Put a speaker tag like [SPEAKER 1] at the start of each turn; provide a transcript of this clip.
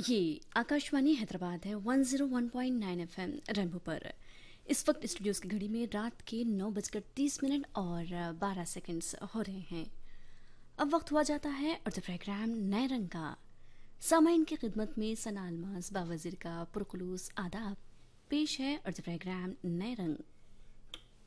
[SPEAKER 1] ये आकाशवाणी हैदराबाद है 101.9 एफएम रंभू पर। इस वक्त स्टूडियोज की घड़ी में रात के 9:30 और 12 सेकंड्स हो रहे हैं। अब वक्त हुआ जाता है और प्रोग्राम नए रंग का। सामाइन की खिदमत में सना अलमास बावजीर का पुरखलूस आदाब पेश है और प्रोग्राम नए रंग।